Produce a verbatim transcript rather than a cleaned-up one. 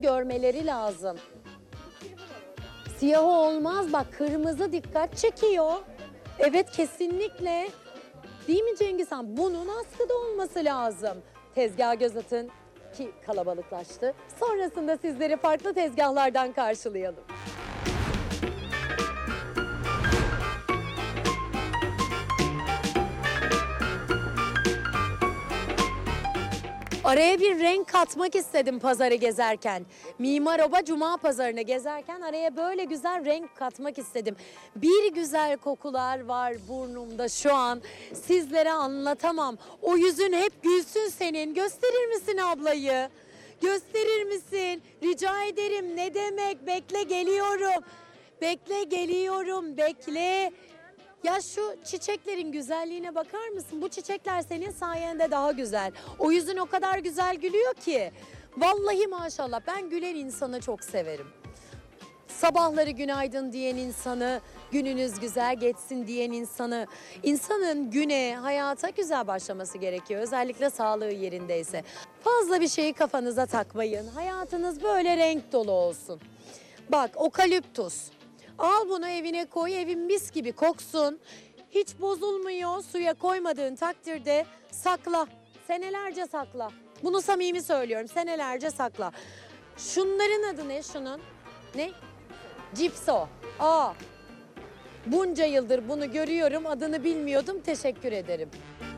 görmeleri lazım. Siyahı olmaz, bak kırmızı dikkat çekiyor. Evet, kesinlikle. Değil mi Cengiz Han? Bunun askıda olması lazım. Tezgaha göz atın ki kalabalıklaştı. Sonrasında sizleri farklı tezgahlardan karşılayalım. Araya bir renk katmak istedim pazarı gezerken. Mimar Oba Cuma Pazarı'nı gezerken araya böyle güzel renk katmak istedim. Bir güzel kokular var burnumda şu an. Sizlere anlatamam. O yüzün hep gülsün senin. Gösterir misin ablayı? Gösterir misin? Rica ederim. Ne demek? Bekle, geliyorum. Bekle, geliyorum. Bekle. Ya şu çiçeklerin güzelliğine bakar mısın? Bu çiçekler senin sayende daha güzel. O yüzün o kadar güzel gülüyor ki. Vallahi maşallah, ben gülen insanı çok severim. Sabahları günaydın diyen insanı, gününüz güzel geçsin diyen insanı. İnsanın güne, hayata güzel başlaması gerekiyor. Özellikle sağlığı yerindeyse. Fazla bir şeyi kafanıza takmayın. Hayatınız böyle renk dolu olsun. Bak, okaliptus. Al bunu evine koy, evin mis gibi koksun. Hiç bozulmuyor, suya koymadığın takdirde sakla. Senelerce sakla. Bunu samimi söylüyorum, senelerce sakla. Şunların adı ne şunun? Ne? Cipso. Aa, bunca yıldır bunu görüyorum, adını bilmiyordum, teşekkür ederim.